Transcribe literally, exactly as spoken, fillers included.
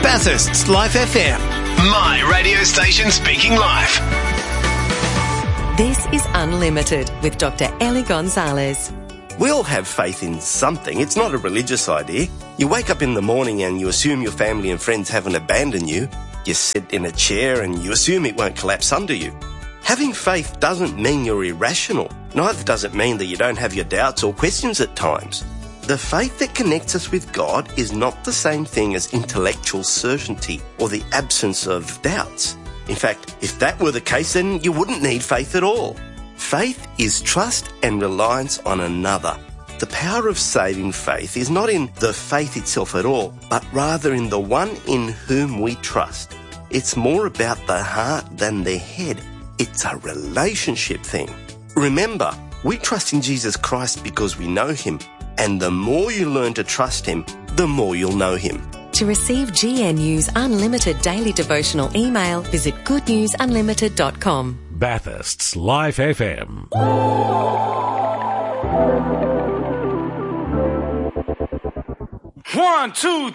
Bathurst's Life F M. My radio station speaking live. This is Unlimited with Doctor Ellie Gonzalez. We all have faith in something. It's not a religious idea. You wake up in the morning and you assume your family and friends haven't abandoned you. You sit in a chair and you assume it won't collapse under you. Having faith doesn't mean you're irrational. Neither does it mean that you don't have your doubts or questions at times. The faith that connects us with God is not the same thing as intellectual certainty or the absence of doubts. In fact, if that were the case, then you wouldn't need faith at all. Faith is trust and reliance on another. The power of saving faith is not in the faith itself at all, but rather in the one in whom we trust. It's more about the heart than the head. It's a relationship thing. Remember, we trust in Jesus Christ because we know him. And the more you learn to trust him, the more you'll know him. To receive G N U's unlimited daily devotional email, visit good news unlimited dot com. Bathurst's Life F M. One, two,